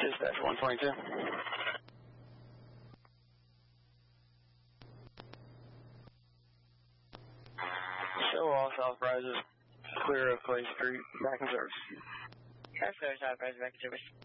Dispatch 122. Show all South Rises, clear of Clay Street, back in service. That's clear, South Rises, back in service.